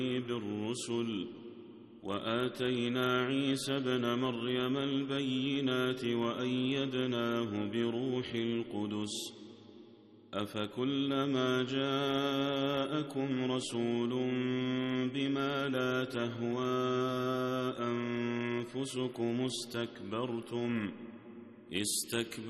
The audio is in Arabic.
بالرسل وآتينا عيسى ابن مريم البينات وأيدناه بروح القدس أفكلما جاءكم رسول بما لا تهوى أنفسكم استكبرتم